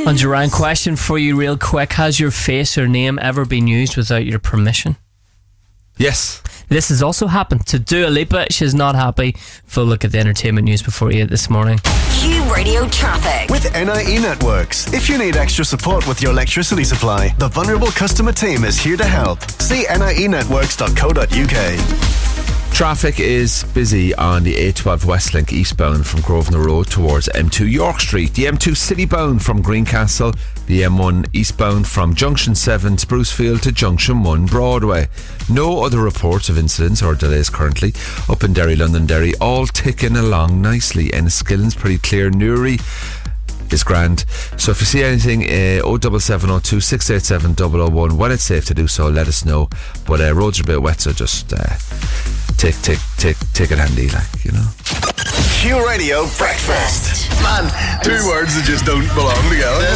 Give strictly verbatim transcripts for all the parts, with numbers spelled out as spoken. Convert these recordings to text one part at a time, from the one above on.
And Ryan, question for you real quick. Has your face or name ever been used without your permission? Yes. This has also happened to Dua Lipa. She's not happy. Full look at the entertainment news before eight this morning. Q Radio Traffic. With N I E Networks. If you need extra support with your electricity supply, the vulnerable customer team is here to help. See N I E networks dot co dot U K. Traffic is busy on the A twelve Westlink eastbound from Grosvenor Road towards M two York Street, the M two citybound from Greencastle, the M one eastbound from Junction seven Sprucefield to Junction one Broadway. No other reports of incidents or delays currently. Up in Derry, Londonderry, all ticking along nicely. Enniskillen's pretty clear. Newry is grand. So if you see anything, uh, oh seven seven oh two, six eight seven, zero zero one, when it's safe to do so, let us know. But uh, roads are a bit wet, so just uh, take, take, take, take it handy, like, you know. Q Radio Breakfast. Man, two words that just don't belong together.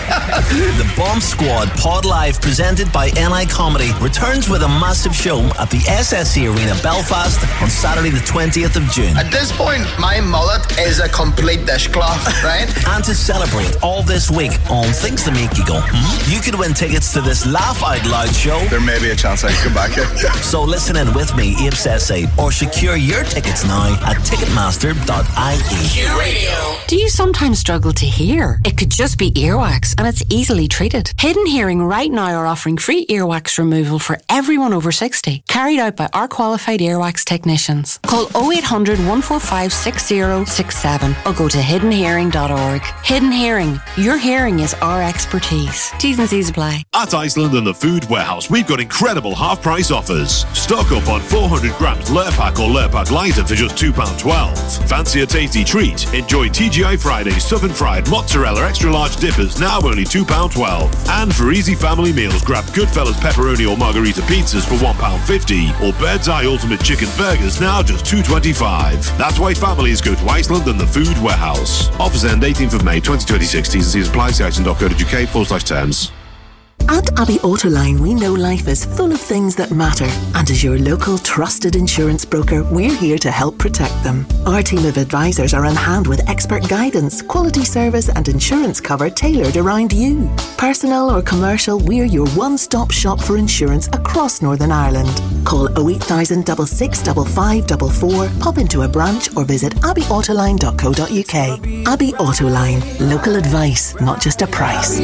The Bomb Squad Pod Live, presented by N I Comedy, returns with a massive show at the S S C Arena, Belfast, on Saturday the twentieth of June. At this point, my mullet is a complete dishcloth, right? And to celebrate all this week on things to make you go, hmm? You could win tickets to this Laugh Out Loud show. There may be a chance I can come back here. So listen in with me, Abe Sessay, or secure your tickets now at ticketmaster dot I E. Q Radio. Do you sometimes struggle to hear? It could just be earwax, and it's easily treated. Hidden Hearing right now are offering free earwax removal for everyone over sixty, carried out by our qualified earwax technicians. Call oh eight hundred, one four five, six oh six seven or go to hidden hearing dot org. Hidden Hearing. Your hearing is our expertise. T's and C's apply. At Iceland and the Food Warehouse, we've got incredible half-price offers. Stock up on four hundred grams Lurpak or Lurpak Lighter for just two pounds twelve. Fancy a tasty treat? Enjoy T G I Fridays Southern Fried Mozzarella Extra Large Dippers, now only two pounds twelve. And for easy family meals, grab Goodfellas Pepperoni or Margarita Pizzas for one pound fifty, or Bird's Eye Ultimate Chicken Burgers, now just two pounds twenty-five. That's why families go to Iceland and the Food Warehouse. Offers end eighteenth of May twenty twenty-six. T's and C's apply. See iceland dot co dot U K forward slash terms. At Abbey Autoline, we know life is full of things that matter. And as your local trusted insurance broker, we're here to help protect them. Our team of advisors are on hand with expert guidance, quality service and insurance cover tailored around you. Personal or commercial, we're your one-stop shop for insurance across Northern Ireland. Call oh eight thousand, six six five five four four, pop into a branch or visit abbey autoline dot co dot U K. Abbey Autoline. Local advice, not just a price.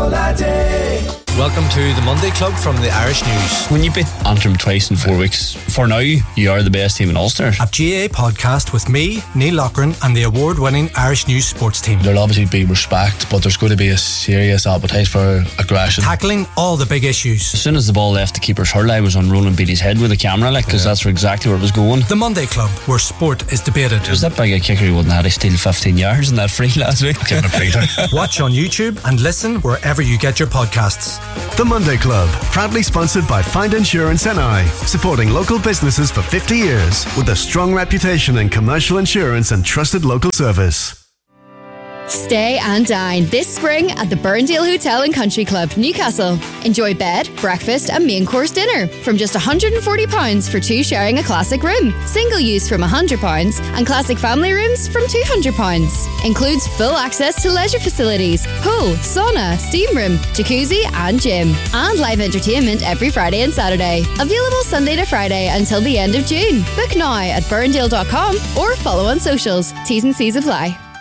Welcome to the Monday Club from the Irish News. When you beat Antrim twice in four weeks, for now, you are the best team in Ulster. A G A A podcast with me, Neil Loughran, and the award-winning Irish News sports team. There'll obviously be respect, but there's going to be a serious appetite for aggression. Tackling all the big issues. As soon as the ball left the keeper's hurl, I was on Roland Beatty's head with the camera, like, because yeah. that's exactly where it was going. The Monday Club, where sport is debated. Was that big a kicker he wouldn't have had to steal fifteen yards in that free last week? Watch on YouTube and listen wherever you get your podcasts. The Monday Club, proudly sponsored by Find Insurance N I, supporting local businesses for fifty years with a strong reputation in commercial insurance and trusted local service. Stay and dine this spring at the Burndale Hotel and Country Club, Newcastle. Enjoy bed, breakfast and main course dinner from just one hundred forty pounds for two sharing a classic room. Single use from one hundred pounds and classic family rooms from two hundred pounds. Includes full access to leisure facilities, pool, sauna, steam room, jacuzzi and gym. And live entertainment every Friday and Saturday. Available Sunday to Friday until the end of June. Book now at burndale dot com or follow on socials. T's and C's apply.